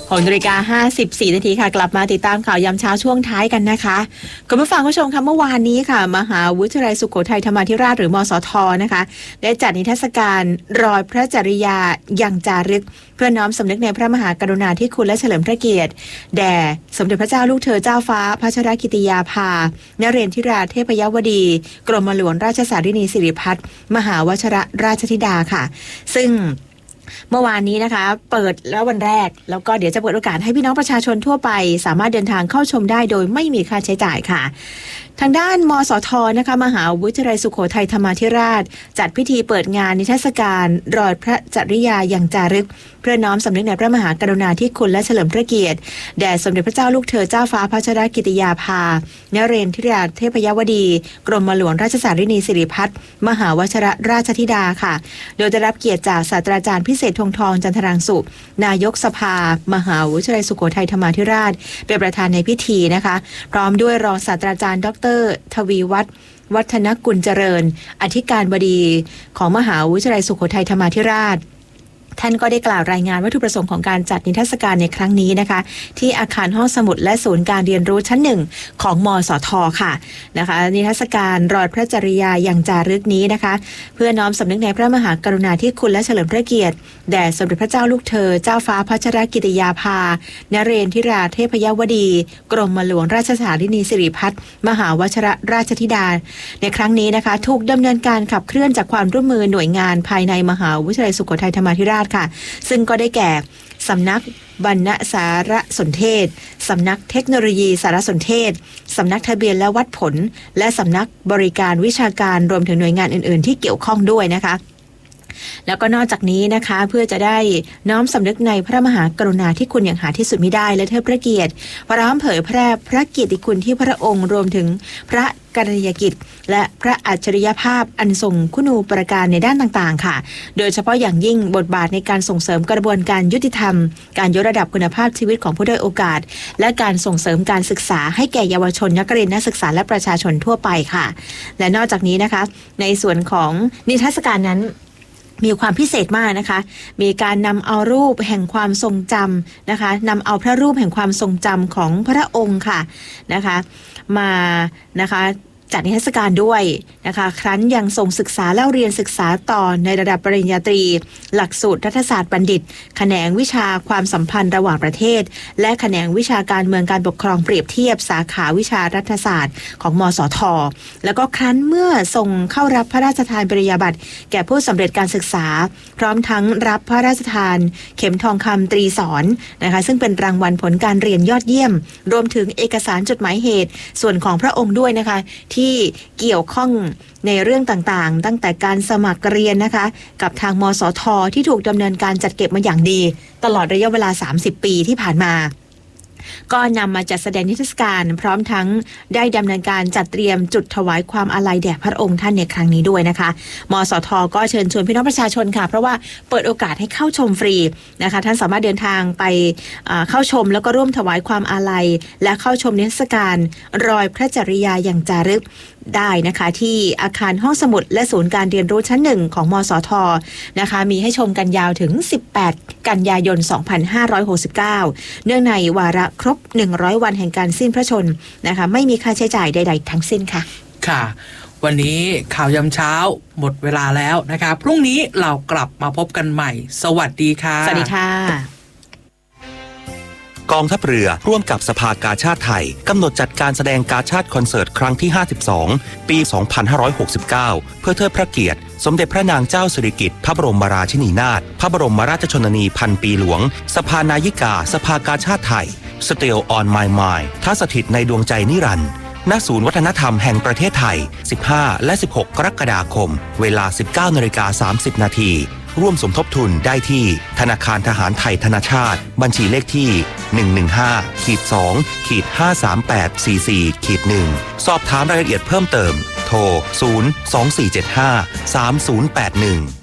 6:54 นาทีค่ะกลับมาติดตามข่าวยามเช้าช่วงท้ายกันนะคะคุณผู้ฟังผู้ชมคะเมื่อวานนี้ค่ะมหาวิทยาลัยสุโขทัยธรรมาธิราชหรือมสท.นะคะได้จัดนิทรรศการรอยพระจริยายังจารึกเพื่อน้อมสำนึกในพระมหากรุณาธิคุณและเฉลิมพระเกียรติแด่สมเด็จพระเจ้าลูกเธอเจ้าฟ้าพัชรกิติยาภานเรนทิราเทพยวดีกรมหลวงราชสารินีสิริพัฒน์มหาวชิรราชธิดาค่ะซึ่งเมื่อวานนี้นะคะเปิดแล้ววันแรกแล้วก็เดี๋ยวจะเปิดโอกาสให้พี่น้องประชาชนทั่วไปสามารถเดินทางเข้าชมได้โดยไม่มีค่าใช้จ่ายค่ะทางด้านมสท.นะคะมหาวิทยาลัยสุโขทัยธรรมาธิราชจัดพิธีเปิดงานนิทรรศการรอยพระจริยายังจารึกเพื่อน้อมสำนึกในพระมหากรุณาธิคุณและเฉลิมพระเกียรติแด่สมเด็จพระเจ้าลูกเธอเจ้าฟ้าพัชรกิติยาภานเรนทิราเทพยวดีกรมหลวงราชสารินีสิริพัฒน์มหาวชิรราชธิดาค่ะโดยได้รับเกียรติจากศาสตราจารย์พิเศษธงทองจันทรังสุนายกสภามหาวิทยาลัยสุโขทัยธรรมาธิราชเป็นประธานในพิธีนะคะพร้อมด้วยรองศาสตราจารย์ดร.ทวีวัฒนกุลเจริญอธิการบดีของมหาวิทยาลัยสุโขทัยธรรมาธิราชท่านก็ได้กล่าวรายงานวัตถุประสงค์ของการจัดนิทรรศการในครั้งนี้นะคะที่อาคารห้องสมุดและศูนย์การเรียนรู้ชั้น1ของมสท.ค่ะนะคะนิทรรศการรอยพระจริยายังจารึกนี้นะคะเพื่อน้อมสำนึกในพระมหากรุณาธิคุณและเฉลิมพระเกียรติแด่สมเด็จพระเจ้าลูกเธอเจ้าฟ้าพัชรกิติยาภานเรนทิราเทพยวดีกรมหลวงราชสารินีสิริพัฒน์มหาวชิรราชธิดาในครั้งนี้นะคะถูกดำเนินการขับเคลื่อนจากความร่วมมือหน่วยงานภายในมหาวิทยาลัยสุโขทัยธรรมาธิราชค่ะซึ่งก็ได้แก่สำนักบรรณสารสนเทศสำนักเทคโนโลยีสารสนเทศสำนักทะเบียนและวัดผลและสำนักบริการวิชาการรวมถึงหน่วยงานอื่นๆที่เกี่ยวข้องด้วยนะคะแล้วก็นอกจากนี้นะคะเพื่อจะได้น้อมสำนึกในพระมหากรุณาธิคุณอย่างหาที่สุดมิได้และเทิดพระเกียรติพร้อมเผยแพร่พระเกียรติคุณที่พระองค์รวมถึงพระกรณียกิจและพระอัจฉริยภาพอันทรงคุณูปการในด้านต่างๆค่ะโดยเฉพาะอย่างยิ่งบทบาทในการส่งเสริมกระบวนการยุติธรรมการยกระดับคุณภาพชีวิตของผู้ด้อยโอกาสและการส่งเสริมการศึกษาให้แก่เยาวชนนักเรียนนักศึกษาและประชาชนทั่วไปค่ะและนอกจากนี้นะคะในส่วนของนิทรรศการนั้นมีความพิเศษมากนะคะมีการนำเอารูปแห่งความทรงจำนะคะนำเอาพระรูปแห่งความทรงจำของพระองค์ค่ะนะคะมานะคะจัดนิทรรศการด้วยนะคะครั้นยังทรงศึกษาเล่าเรียนศึกษาต่อในระดับปริญญาตรีหลักสูตรรัฐศาสตร์บัณฑิตแขนงวิชาความสัมพันธ์ระหว่างประเทศและแขนงวิชาการเมืองการปกครองเปรียบเทียบสาขาวิชารัฐศาสตร์ของมสท.แล้วก็ครั้นเมื่อทรงเข้ารับพระราชทานปริญญาบัตรแก่ผู้สำเร็จการศึกษาพร้อมทั้งรับพระราชทานเข็มทองคำตรีสอนนะคะซึ่งเป็นรางวัลผลการเรียนยอดเยี่ยมรวมถึงเอกสารจดหมายเหตุส่วนของพระองค์ด้วยนะคะที่เกี่ยวข้องในเรื่องต่างๆตั้งแต่การสมัครเรียนนะคะกับทางมสท.ที่ถูกดำเนินการจัดเก็บมาอย่างดีตลอดระยะเวลา30 ปีที่ผ่านมาก็นำมาจัดแสดงนิทรรศการพร้อมทั้งได้ดำเนินการจัดเตรียมจุดถวายความอาลัยแด่พระองค์ท่านในครั้งนี้ด้วยนะคะมสท.ก็เชิญชวนพี่น้องประชาชนค่ะเพราะว่าเปิดโอกาสให้เข้าชมฟรีนะคะท่านสามารถเดินทางไปเข้าชมแล้วก็ร่วมถวายความอาลัยและเข้าชมนิทรรศการรอยพระจริยายังจารึกได้นะคะที่อาคารห้องสมุดและศูนย์การเรียนรู้ชั้น1ของมสท.นะคะมีให้ชมกันยาวถึง18 กันยายน 2569 เนื่องในวาระครบ100 วันแห่งการสิ้นพระชนม์นะคะไม่มีค่าใช้จ่ายใดๆทั้งสิ้นค่ะค่ะวันนี้ข่าวยามเช้าหมดเวลาแล้วนะคะพรุ่งนี้เรากลับมาพบกันใหม่สวัสดีค่ะสวัสดีค่ะกองทัพเรือร่วมกับสภากาชาดไทยกำหนดจัดการแสดงกาชาดคอนเสิร์ตครั้งที่52ปี 2569 เพื่อเทิดพระเกียรติสมเด็จพระนางเจ้าสิริกิติ์พระบรมราชินีนาถพระบรมราชชนนีพันปีหลวงสภานายิกาสภากาชาดไทย Still on my mind ท้าสถิตในดวงใจนิรันดร์ณศูนย์วัฒนธรรมแห่งประเทศไทย15และ16กรกฎาคมเวลา 19:30 น.ร่วมสมทบทุนได้ที่ธนาคารทหารไทยธนชาติบัญชีเลขที่115-2-53844-1สอบถามรายละเอียดเพิ่มเติมโทร024753081